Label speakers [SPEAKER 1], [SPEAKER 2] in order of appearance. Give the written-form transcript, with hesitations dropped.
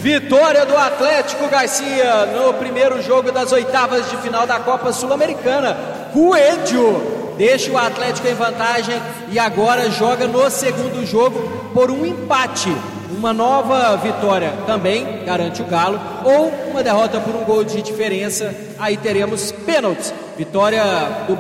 [SPEAKER 1] Vitória do Atlético Garcia no primeiro jogo das oitavas de final da Copa Sul-Americana. Coelho deixa o Atlético em vantagem e agora joga no segundo jogo por um empate. Uma nova vitória também garante o Galo, ou uma derrota por um gol de diferença, aí teremos pênaltis. Vitória do